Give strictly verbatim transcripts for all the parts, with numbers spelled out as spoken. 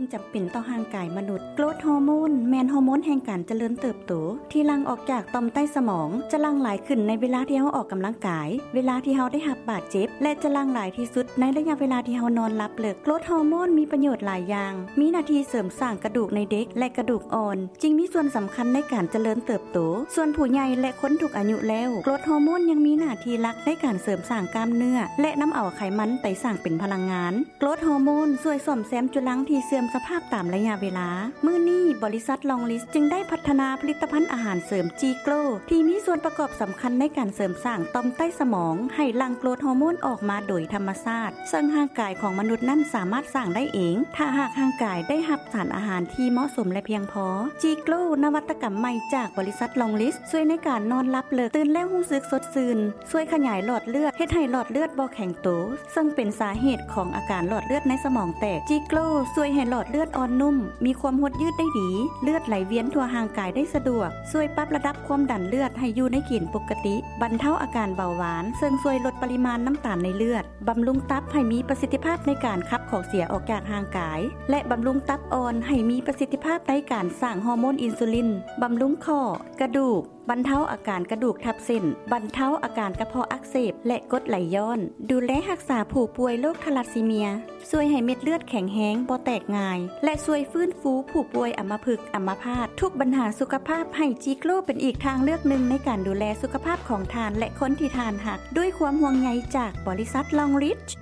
งจำเป็นต่อร่างกายมนุษย์โกรทฮอร์โมนแม่นฮอร์โมนแห่งการเจริญเติบโตที่หลั่งออกจากต่อมใต้สมองจะหลั่งหลายขึ้นในเวลาที่เฮาออกกำลังกายเวลาที่เฮาได้รับบาดเจ็บและจะหลั่งหลายที่สุดในระยะเวลาที่เฮานอนหลับเลิกโกรทฮอร์โมนมีประโยชน์หลายอย่างมีหน้าที่เสริมสร้างกระดูกในเด็กและกระดูกอ่อนจึงมีส่วนสำคัญในการเจริญเติบโตส่วนผู้ใหญ่และคนทุกอายุแล้วโกรทฮอร์โมนยังมีหน้าที่หลักในการเสริมสร้างกล้ามเนื้อและนำเอาไขมันไปสร้างเป็นพลังงานโกรทฮอร์โมนช่วยซ่อมแซมจุลังที่เสื่อมสภาพตามระยะเวลามื้อนี้บริษัทลองลิสจึงได้พัฒนาผลิตภัณฑ์อาหารเสริมจีโกลที่มีส่วนประกอบสำคัญในการเสริมสร้างต่อมใต้สมองให้หลั่งโกรทฮอร์โมนออกมาโดยธรรมชาติซึ่งร่างกายของมนุษย์นั้นสามารถสร้างได้เองถ้าหากร่างกายได้รับสารอาหารที่เหมาะสมและเพียงพอจีโกลนวัตกรรมใหม่จากบริษัทลองลิสช่วยในการนอนหลับเลิกตื่นแล้วรู้สึกสดชื่นช่วยขยายหลอดเลือดเฮ็ดให้หลอดเลือดบ่แข็งโตซึ่งเป็นสาเหตุของอาการหลอดเลือดในสมองแตกจีโกลช่วยให้หลอดเลือดอ่อนนุ่มมีความหดยืดได้ดีเลือดไหลเวียนทั่วร่างกายได้สะดวกช่วยปรับระดับความดันเลือดให้อยู่ในเกณฑ์ปกติบรรเทาอาการเบาหวานซึ่งช่วยลดปริมาณน้ำตาลในเลือดบำรุงตับให้มีประสิทธิภาพในการขับของเสียออกจากร่างกายและบำรุงตับอ่อนให้มีประสิทธิภาพในการสร้างฮอร์โมนอินซูลินบำรุงข้อกระดูกบรรเทาอาการกระดูกทับเส้นบรรเทาอาการกระเพาะอักเสบและกรดไหลย้อนดูแลรักษาผู้ป่วยโรคทาลัสซีเมียช่วยให้เม็ดเลือดแข็งแรงบ่แตกง่ายและช่วยฟื้นฟูผู้ป่วยอัมพฤกษ์อัมพาตทุกปัญหาสุขภาพให้จีโกลเป็นอีกทางเลือกหนึ่งในการดูแลสุขภาพของทานและคนที่ทานหักด้วยความห่วงใยจากบริษัทลองริช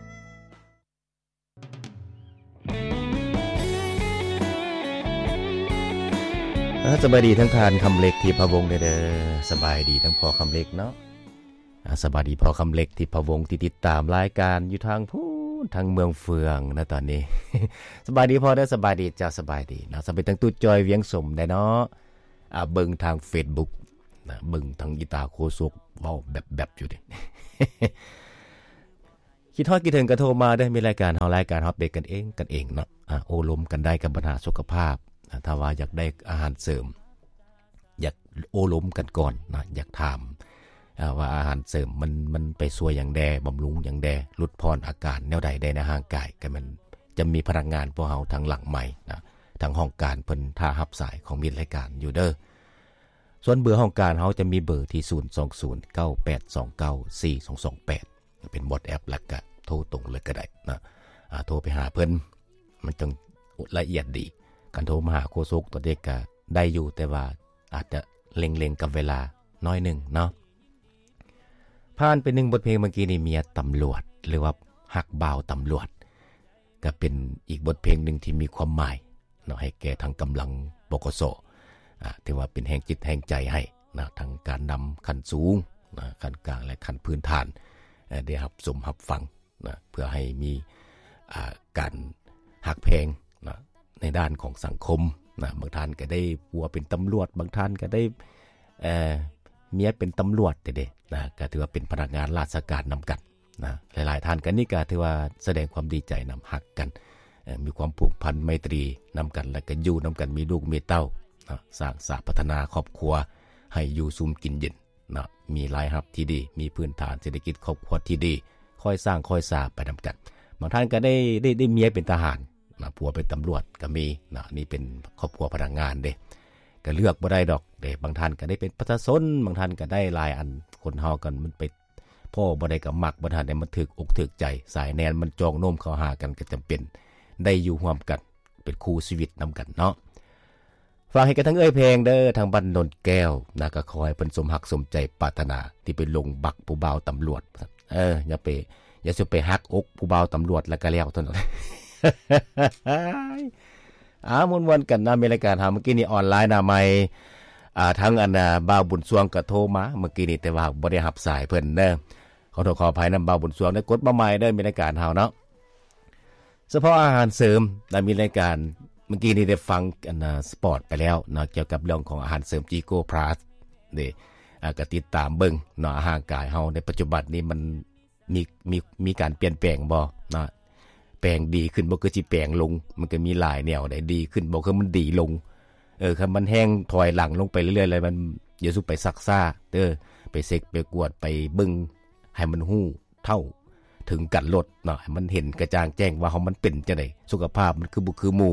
สบายดีทั้งทานคำเล็กที่พะวงเด้อสบายดีทั้งพอคำเล็กเนาะสบายดีพอคำเล็กที่พะวงที่ติดตามรายการอยู่ทางพูนทางเมืองเฟืองนะตอนนี้ สบายดีพอได้สบายดีจ้าสบายดีนะสบายทั้งตู้จอยเวียงสมได้เนาะอ่าเบิ่งทาง Facebook นะเบิ่งทางอีตาโคสุกเว้าแบบๆอยู่ดิ คิดฮอดคิดถึงก็โทรมาได้มีรายการเฮารายการฮอตเบรกกันเองกันเองเนาะอ่าโอลมกันได้กับปัญหาสุขภาพถ้าว่าอยากได้อาหารเสริมอยากโอลมกันก่อนนะอยากถามว่าอาหารเสริมมันมันไปช่วยอย่างแดบำรุงอย่างแดลดพรอาการแนวใดได้ในร่างกายกันมันจะมีพลังงานพวกเฮาทางหลังใหม่นะทางห้องการเพิ่นท่ารับสายของมิตรรายการอยู่เด้อส่วนเบอร์ห้องการเฮาจะมีเบอร์ที่ศูนย์ สอง ศูนย์ เก้า แปด สอง เก้า สี่ สอง สอง แปดเป็นบอทแอปแล้วก็โทรตรงเลยก็ได้นะอ่าโทรไปหาเพิ่นมันต้องละเอียดดีการโทรมาหาโคศกตัวเด็กก็ได้อยู่แต่ว่าอาจจะเล็งๆกับเวลาน้อยหนึ่งเนาะผ่านไปหนึ่งบทเพลงเมื่อกี้นี่เมียตำรวจหรือว่าฮักบ่าวตำรวจก็เป็นอีกบทเพลงหนึ่งที่มีความหมายเนาะให้แก่ทางกำลังบกสอ่าที่ว่าเป็นแห่งจิตแห่งใจให้นะทางการนำขั้นสูงนะขั้นกลางและขั้นพื้นฐานได้รับสมรับฟังนะเพื่อให้มีอ่าการฮักแพงนะในด้านของสังคมนะบางท่านก็ได้ผัวเป็นตำรวจบางท่านก็ได้เอ่อเมียเป็นตำรวจเด้ๆนะก็ถือว่าเป็นพนักงานราชการนำกันนะหลายๆท่านกันนี่ก็ถือว่าแสดงความดีใจนำฮักกันมีความผูกพันไมตรีนำกันและก็อยู่นำกันมีลูกมีเต้านะสร้างสร้างพัฒนาครอบครัวให้อยู่ซุมกินเย็นนะมีรายรับที่ดีมีพื้นฐานเศรษฐกิจครอบครัวที่ดีค่อยสร้างค่อยสร้างไปนำกันบางท่านก็ได้ได้ได้เมียเป็นทหารนะผัวเป็นตำรวจก็มีนะนี่เป็นครอบครัวพนักงานเด้ก็เลือกบ่ได้ดอกเด้บางท่านก็ได้เป็นประชาชนบางท่านก็ได้หลายอันคนเฮากันมันไปพ่อบ่ได้ก็มักบ่ทันได้มันถึกอกถึกใจสายแนนมันจองโน้มเข้าหากันก็จำเป็นได้อยู่ร่วมกันเป็นคู่ชีวิตนำกันเนาะฝากให้กันทั้งเอ้ยเพลงเด้อทางบ้านนนแก้วนะก็ขอให้เพิ่นสมฮักสมใจปรารถนาที่ไปลงบักผู้บ่าวตำรวจเอออย่าไปอย่าสิไปฮักอกผู้บ่าวตำรวจแล้วก็แล้วเท่านั้นอ่ามวนๆกันนะมีรายการหาเมื่อกี้นี่ออนไลน์นะใหม่อ่าทั้งอันน่ะบ่าวบุญสวงก็โทรมาเมื่อกี้นี่แต่ว่าบ่ได้รับสายเพิ่นเด้อขอโทษขออภัยนำบ่าวบุญสวงได้กดมาใหม่เด้อมีรายการเฮาเนาะเฉพาะอาหารเสริมได้มีรายการเมื่อกี้นี่ได้ฟังอันน่ะสปอร์ตไปแล้วเนาะเกี่ยวกับเรื่องของอาหารเสริม Gigo Plus เด้อ่าก็ติดตามเบิ่งเนาะอาหารกายเฮาในปัจจุบันนี้มันมีมีมีการเปลี่ยนแปลงบ่เนาะแปลงดีขึ้นบ่คือสิแปลงลงมันก็มีหลายแนวได้ดีขึ้นบ่คือมันดีลงเออคันมันแห้งถอยหลังลงไปเรื่อยๆเลยมันอย่าสุไปซักซ่าเด้อไปเซ็กไปกวดไปเบิ่งให้มันฮู้เท่าถึงกันลดเนาะให้มันเห็นกระจ่างแจ้งว่าเฮามันเป็นจังได๋สุขภาพมันคือบ่คือหมู่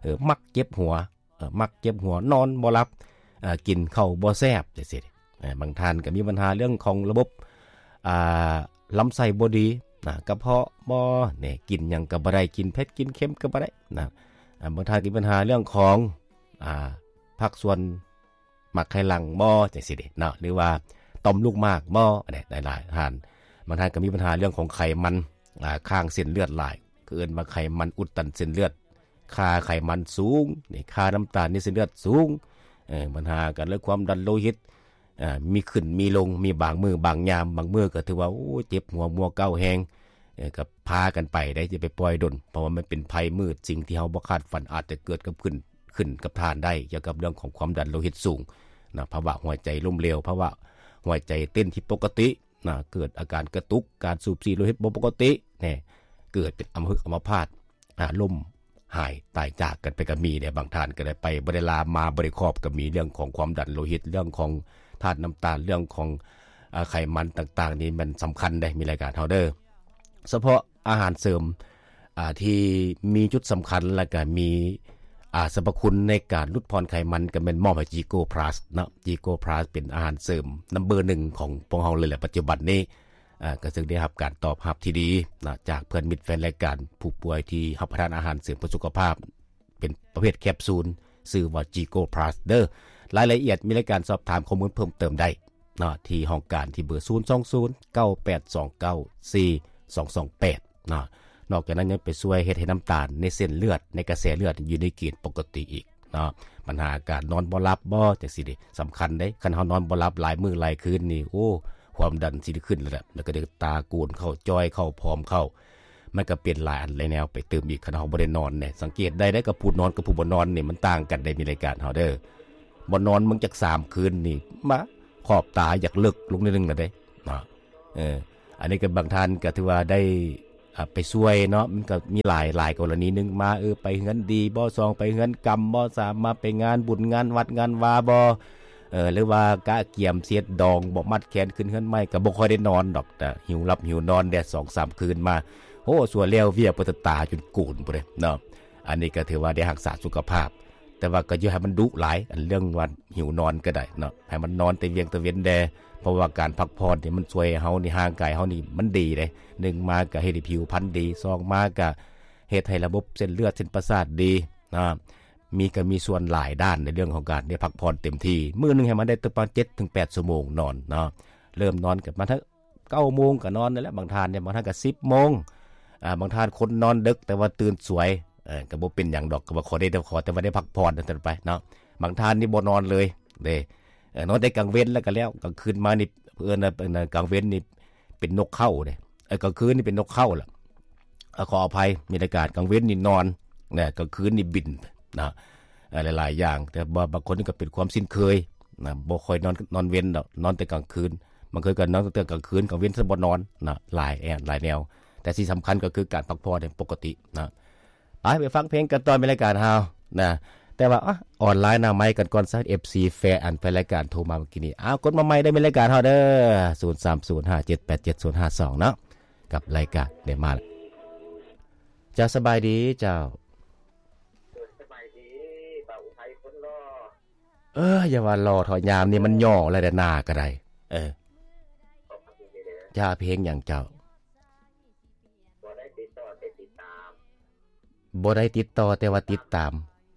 เออมักเจ็บหัวเออมักเจ็บหัวนอนบ่หลับอ่ากินข้าวบ่แซ่บจังซี่เออบางท่านก็มีปัญหาเรื่องของระบบอ่าลำไส้บ่ดีนะกระเพาะบ่เนี่ยกินหยังก็บ่ได้กินเผ็ดกินเค็มก็บ่ได้นะอ่าบางท่านมีปัญหาเรื่องของอ่าภาคส่วนหมักไขลังบ่จังซี่เด้เนาะหรือว่าต่อมลูกหมากบ่อันนี้หลายๆท่านบางท่านก็มีปัญหาเรื่องของไขมันอ่าข้างเส้นเลือดหลายคือเอิ้นว่าไขมันอุดตันเส้นเลือดค่าไขมันสูงนี่ค่าน้ำตาลในเส้นเลือดสูงเออปัญหากันเรื่องความดันโลหิตอ่ามีขึ้นมีลงมีบางมือบางยามบางมื้อก็ถือว่าโอ้เจ็บหัวมัวเก้าแฮงเออก็พากันไปได้จะไปปล่อยดนเพราะว่ามันเป็นภัยมืดสิ่งที่เฮาบ่คาดฝันอาจจะเกิดกับขึ้นขึ้นกับทานได้เกี่ยวกับเรื่องของความดันโลหิตสูงนะภาวะหัวใจล้มเหลวภาวะหัวใจเต้นที่ปกตินะเกิดอาการกระตุกการสูบฉีดโลหิตบ่ปกติแน่เกิดเป็นอัมพฤกษ์อัมพาตอ่าล้มหายตายจากกันไปก็มีเนี่ยบางท่านก็ได้ไปบ่ได้ลามาบ่ได้ครอบก็มีเรื่องของความดันโลหิตเรื่องของธาตุน้ำตาลเรื่องของไขมันต่างๆนี่มันสำคัญได้มีรายการเฮาเด้อเฉพาะอาหารเสริมอ่าที่มีจุดสำคัญและก็มีอ่าสรรพคุณในการลดพรไขมันก็แม่นมอบให้ Gigo Plus เนาะ Gigo Plus เป็นอาหารเสริมนัมเบอร์หนึ่งของพวกเฮาเลยแหละปัจจุบันนี้อ่าก็ซึ่งได้รับการตอบรับที่ดีนะจากเพื่อนมิตรแฟนรายการผู้ป่วยที่รับประทานอาหารเสริมเพื่อสุขภาพเป็นประเภทแคปซูลชื่อว่า Gigo Plus เด้อรายละเอียดมีรายการสอบถามข้อมูลเพิ่มเติมได้เนาะที่ห้องการที่เบอร์ศูนย์ สอง ศูนย์ เก้า แปด สอง เก้า สี่ สอง สอง แปดเนาะนอกจากนั้นยังไปช่วยเฮ็ดให้น้ำตาลในเส้นเลือดในกระแสเลือดอยู่ในเกณฑ์ปกติอีกเนาะปัญหาการนอนบ่หลับบ่จังซี่ดิสำคัญเด้คันเฮานอนบ่หลับหลายมื้อหลายคืนนี่โอ้ความดันสิขึ้นแล้วแหละแล้วก็เด็กตากูนเข้าจ้อยเข้าพร้อมเข้ามันก็เปลี่ยนหลายอันหลายแนวไปเติมอีกคันเฮาบ่ได้นอนเนี่ยสังเกตได้ได้กับผู้นอนกับผู้บ่นอนนี่มันต่างกันได้มีรายการเฮาเด้อบ่นอนมึงจักสามคืนนี่มาขอบตาอยากเลิกลงนิดนึงล่ะเด้เนาะเอออันนี้ก็บางท่านก็ถือว่าได้อ่าไปช่วยเนาะมันก็มีหลายหลายกรณีนึงมาเออไปเฮือนดีบ่สองไปเฮือนกรรมบ่สามมาไปงานบุญงานวัดงานวาบ่เออหรือว่ากะเกียมเสียดดองบ่มัดแขนขึ้นเฮือนใหม่ก็บ่ค่อยได้นอนดอกแต่หิวหลับหิวนอนได้ สองสาม คืนมาโอ้สัวแล้วเวียปตตาจนกูนพุ่นเด้เนาะอันนี้ก็ถือว่าได้รักษาสุขภาพแต่ว่าก็อย่าให้มันดุหลายอันเรื่องว่าหิวนอนก็ได้เนาะให้มันนอนแต่เวียงตะเว้นแดเพราะว่าการพักผ่อนนี่มันช่วยเฮานี่ร่างกายเฮานี่มันดีเด้หนึ่งมาก็เฮ็ดให้ผิวพรรณดีสองมาก็เฮ็ดให้ระบบเส้นเลือดเส้นประสาทดีนะมีก็มีส่วนหลายด้านในเรื่องของการได้พักผ่อนเต็มที่มื้อนึงให้มันได้ประมาณ เจ็ดถึงแปด ชั่วโมงนอนเนาะเริ่มนอนกันมาทั้ง เก้าโมงก็นอนนั่นแหละบางท่านเนี่ยบางท่านก็ สิบโมงอ่าบางท่านคนนอนดึกแต่ว่าตื่นสวยเออก็บ่เป็นหยังดอกก็บ่ขอได้แต่ขอแต่ว่าได้พักผ่อนนั่นไปเนาะบางท่านนี่บ่นอนเลยเด้เออนอนแต่กลางเว้นแล้วก็แล้วกลางคืนมานี่เอิ้นว่ากลางเว้นนี่เป็นนกเข้าเด้เออกลางคืนนี่เป็นนกเข้าล่ะขออภัยมีอากาศกลางเว้นนี่นอนนะกลางคืนนี่บินนะหลายๆอย่างแต่บางคนนี่ก็เป็นความสิ้นเคยนะบ่ค่อยนอนนอนเว้นดอกนอนแต่กลางคืนมันเคยกันนอนแต่กลางคืนกลางเว้นซะบ่นอนนะหลายแอนหลายแนวแต่ที่สำคัญก็คือการพักผ่อนปกตินะไปไปฟังเพลงกันตอนในรายการเฮานะแต่ว่าออนไลน์หน้าไมค์กันก่อนซะ เอฟ ซี แฟร์อันไปรายการโทรมาเมื่อกี้นี้อ้าวกดมาใหม่ได้ในรายการเฮาเด้อศูนย์ สาม ศูนย์ ห้า เจ็ด แปด เจ็ด ศูนย์ ห้า สองเนาะกับรายการได้มาเจ้าสบายดีเจ้าสบายดีเป่าไทยคนรอเอออย่าว่ารอถอยยามนี่มันย่ออะไรแต่หน้าก็ได้เออจ้าเพลงอย่างเจ้าบ่ได้ติดต่อแต่ติดตามบ่ได้ติดต่อแต่ว่าติดตาม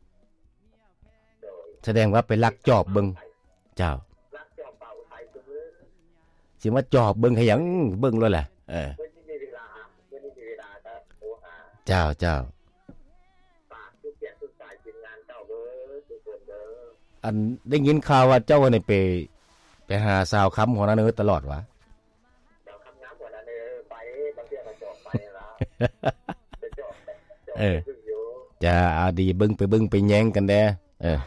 แสดงว่าไปลักจอบเบิ่งเจ้าลักจอบเป่าไทยซุมื้อสิว่าจอบเบิ่งให้หยังเบิ่งเลยแหละเออเพิ่นสิมีเวลาเพิ่นมีเวลาก็โทรหาเจ้าเจ้าฝากทุกเสียงทุกสายทีมงานเจ้าเด้อทุกคนเด้ออันได้ยินข่าวว่าเจ้านี่ไปไปหาสาวค้ำหัวหน้าเนื้อตลอดวะสาวค้ำน้ำหัวหน้าเนื้อไปบางเทื่อก็จอบไปล่ะไปจอบเออจะเอาดีเบิ่งไปเบิ่งไปแย้งกันแด้เออ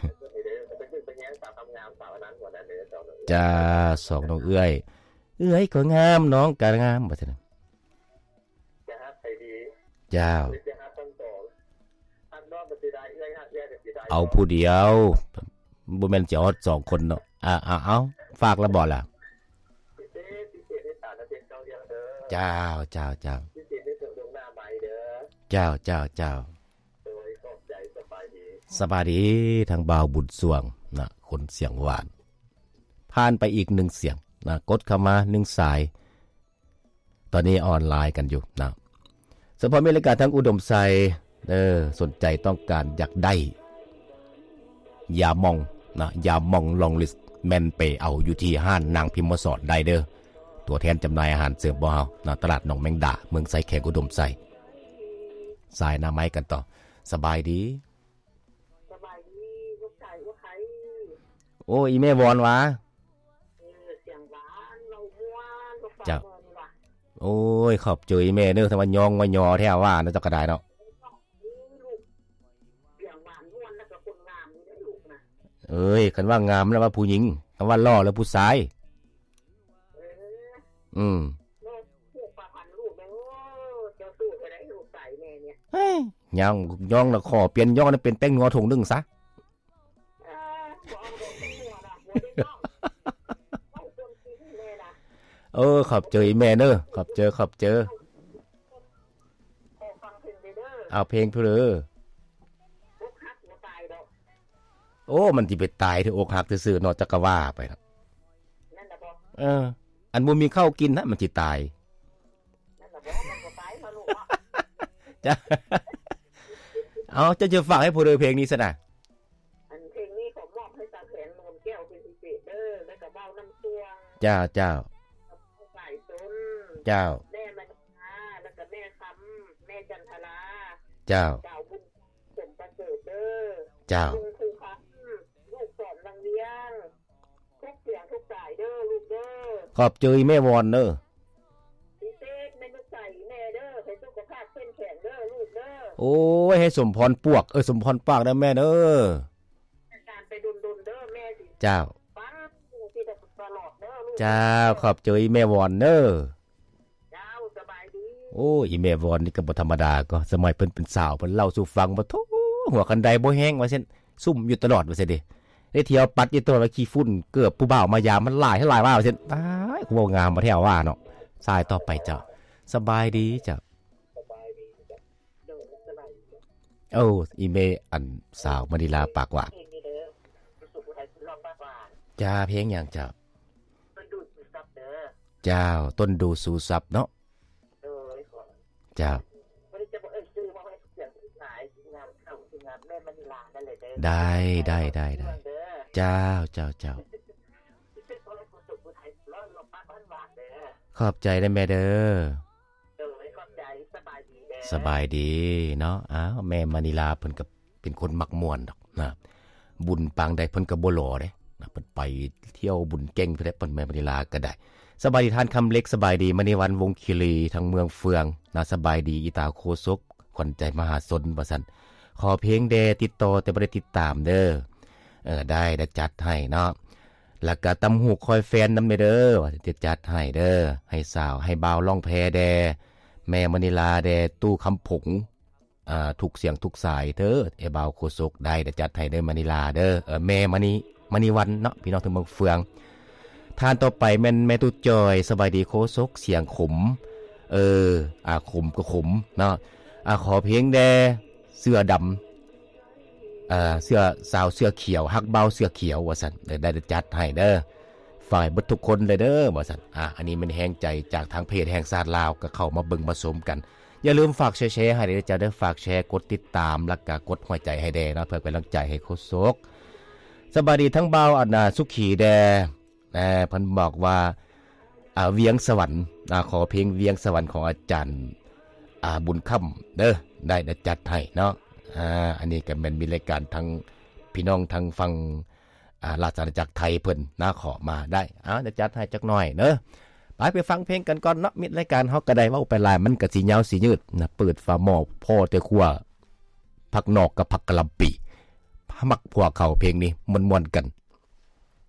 จ้าสองน้องเอื้อยเอื้อยก็งามน้องก็งามบ่ซั่นจ้าไปดีจ้าเอาผู้เดียวบ่แม่นสิเอาสองคนเนาะอ่าเอาฝากแล้วบ่ล่ะจ้าจ้าจ้าเจ้าเจ้าเจ้าสบายดีทางบ่าวบุญสวงนะคนเสียงหวานผ่านไปอีกหนึ่งเสียงนะกดเข้ามาหนึ่งสายตอนนี้ออนไลน์กันอยู่นะสภาพมีรายการทั้งอุดมไซเออสนใจต้องการอยากได้ยามองนะยามองลองลิสแมนไปเอาอยู่ที่ห้านนางพิมพ์สอดได้เด้อตัวแทนจำหน่ายอาหารเสริมบ่เฮานะตลาดหนองแมงดาเมืองไซแขกอุดมไซสายหน้าไม้กันต่อสบายดีสบายดีลูกชายว่าใครโอ้อีแม่วอนวะเออเสียงหวานเราม่วนลูกฝากเงินว่ะโอ้ยขอบเจออีแม่เด้อทำว่ายองว่ายอแท้ว่านะจักกระไดเนาะลูกเสียงหวานม่วนแล้วก็คนงามนี่ได้ลูกนะเอ้ยคันว่างามแล้วว่าผู้หญิงคันว่าล่อแล้วผู้ชายเอออืมแม่ลูกฝากพันลูกแม่โอ้เจ้าสู้ไปได้ลูกใส่แม่เนี่ยเฮ้ยย่างย่องละขอเปลี่ยนย่องนั้นเป็นแป้งนัวถุงนึงซะเออบ่เอาดอกนัวน่ะบ่ได้ต้องเอาคนกินแม่น่ะเออขอบเจออีแม่เด้อขอบเจอขอบเจอขอฟังเพลงเด้อเอาเพลงเพิ่นเด้ออกหักบ่ตายดอกโอ้มันสิไปตายที่อกหักซื่อๆเนาะจักกะว่าไปเนาะนั่นน่ะบ่เอออันบ่มีข้าวกินนะมันสิตายนั่นน่ะบ่มันบ่ตายมาลูกเนาะจ้ะเอาจะจะฝากให้ผู้เด้อเพลงนี้ซะนะอันเพลงนี้ขอมอบให้ตาแขนนวลแก้วเป็นพิเศษเด้อแล้วก็เบ้าน้ำตวงเจ้าเจ้าสายต้นเจ้าแม่มณีนาแล้วก็แม่คำแม่จันทราเจ้าเจ้าบุญสมประเสริฐเด้อเจ้าลุงครูคำลูกสอนลังเลี้ยงทุกเสียงทุกสายเด้อลูกเด้อขอบเจอแม่วอนเด้อพิเศษแม่นุกใส่แม่เด้อให้สุขภาพเข้มแข็งเด้อลูกเด้อโอ้ยให้สมพรปวกเอ้ยสมพรปากเด้อแม่เด้อการไปดุนๆเด้อแม่สิเจ้าฟังสิได้ตลอดเด้อลูกเจ้าขอบเจอแม่วอนเด้อเจ้าสบายดีโอ้อีแม่วอนนี่ก็บ่ธรรมดาก็สมัยเพิ่นเป็นสาวเพิ่นเล่าสู่ฟังบ่โธ่หัวคันไดบ่แห้งว่าซั่นซุ่มอยู่ตลอดว่าซั่นเด้ได้เที่ยวปัดอยู่ตลอดขี้ฝุ่นเกือบผู้บ่าวมายามมันหลายให้หลายว่าว่าซั่นตายกูบ่งามบ่แท้ว่าเนาะสายต่อไปเจ้าสบายดีเจ้าสบายดีจ้ะเด้อสบายดีโอ้อีเมอันสาวมณีลาปากหวานจ้าเพลงหยังเจ้าต้นดูสู่ซับเด้อเจ้าต้นดูสู่ซับเนาะเออเจ้าบ่ได้จะบ่เอ้ยชื่อว่าให้เสียงหลายงามเข้างามแม่มณีลานั่นแหละเด้อได้ได้ๆๆเจ้าเจ้าเจ้าขอบใจได้แม่เด้อสบายดีเนาะอ้าวแม่มณีลาเพิ่นก็เป็นคนมักม่วนดอกนะบุญปางใดเพิ่นก็บ่หล่อเด้นะเพิ่นไปเที่ยวบุญเก่งเพิ่นได้เพิ่นแม่มณีลาก็ได้สบายดีท่านคำเล็กสบายดีมณีวันวงคีรีทั้งเมืองเฟืองนะสบายดีอีตาโคศกขวัญใจมหาชนว่าซั่นขอเพลงแดติดต่อแต่บ่ได้ติดตามเด้อเออได้ได้จัดให้เนาะแล้วก็ตำหูคอยแฟนนำเด้อว่าจะจัดให้เด้อให้สาวให้บ่าวล่องแพแดแม่มณีลาแดตู้คำผงอ่าทุกเสียงทุกสายเด้อไอ้บ่าวโคศกได้ได้จัดให้เด้อมณีลาเด้อเออแม่มณีมณีวันเนาะพี่น้องทั้งเมืองเฟืองทานต่อไปแม่นแม่ตุ๊จอยสบายดีโคศกเสียงขมเอออ่าขมก็ขมเนาะอ่าขอเพลงแดเสื้อดำอ่าเสื้อสาวเสื้อเขียวฮักเบาเสื้อเขียวว่าซั่นได้ได้จัดให้เด้อฝ่ายเบิดทุกคนเลยเด้อว่าซั่นอ่ะอันนี้มันแห้งใจจากทางเพจแห่งชาติลาวก็เข้ามาเบิ่งมาชมกันอย่าลืมฝากแชร์ๆให้เด้อจ้าเด้อฝากแชร์กดติดตามแล้วก็กดหัวใจให้แดเนาะเพื่อเป็นกำลังใจให้โคศกสบายดีทั้งเบาอันน่ะสุขีแดแน่เพิ่นบอกว่าอ่าเวียงสวรรค์อ่าขอเพลงเวียงสวรรค์ของอาจารย์อ่าบุญค่ำเด้อได้ได้จัดให้เนาะอ่าอันนี้ก็แม่นมีรายการทั้งพี่น้องทั้งฟังอ่าราชอาณาจักรไทยเพิ่นน่าขอมาได้อ้าวจะจัดให้จักหน่อยเด้อไปไปฟังเพลงกันก่อนเนาะมิดรายการเฮาก็ได้เว้าไปหลายมันก็สิยาวสิยืดนะเปิดฝาหม้อพ่อแต่ครัวผักนอกกับผักกะหล่ำปีมักพวกเขาเพลงนี้ม่วนๆกัน